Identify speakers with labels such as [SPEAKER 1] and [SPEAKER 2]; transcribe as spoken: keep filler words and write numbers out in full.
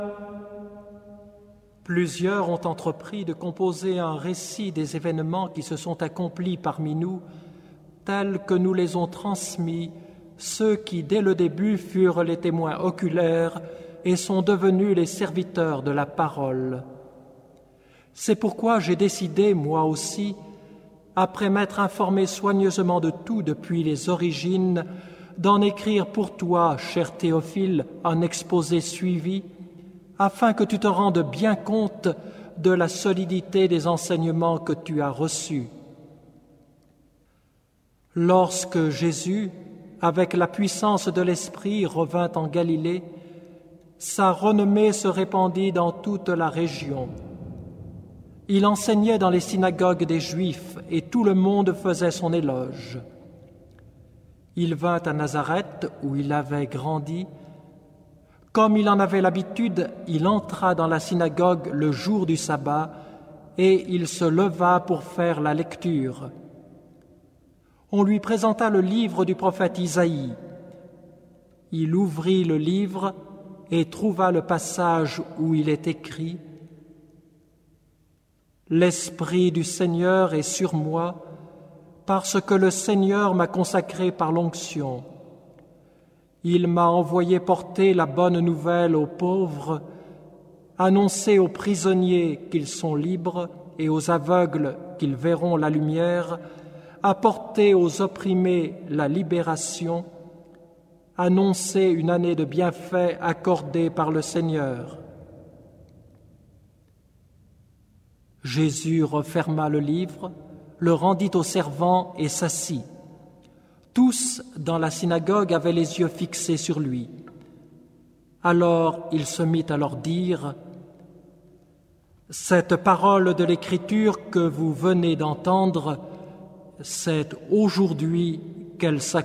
[SPEAKER 1] Plusieurs ont entrepris de composer un récit des événements qui se sont accomplis parmi nous, tels que nous les ont transmis ceux qui, dès le début, furent les témoins oculaires et sont devenus les serviteurs de la parole. C'est pourquoi j'ai décidé, moi aussi, après m'être informé soigneusement de tout depuis les origines, d'en écrire pour toi, cher Théophile, un exposé suivi, afin que tu te rendes bien compte de la solidité des enseignements que tu as reçus. Lorsque Jésus, avec la puissance de l'Esprit, revint en Galilée, sa renommée se répandit dans toute la région. Il enseignait dans les synagogues des Juifs et tout le monde faisait son éloge. Il vint à Nazareth où il avait grandi. Comme il en avait l'habitude, il entra dans la synagogue le jour du sabbat et il se leva pour faire la lecture. On lui présenta le livre du prophète Isaïe. Il ouvrit le livre et trouva le passage où il est écrit « L'Esprit du Seigneur est sur moi, parce que le Seigneur m'a consacré par l'onction. Il m'a envoyé porter la bonne nouvelle aux pauvres, annoncer aux prisonniers qu'ils sont libres et aux aveugles qu'ils verront la lumière, apporter aux opprimés la libération, annoncer une année de bienfaits accordée par le Seigneur. » Jésus referma le livre, le rendit aux servants et s'assit. Tous dans la synagogue avaient les yeux fixés sur lui. Alors il se mit à leur dire « Cette parole de l'Écriture que vous venez d'entendre, c'est aujourd'hui qu'elle s'accomplit. »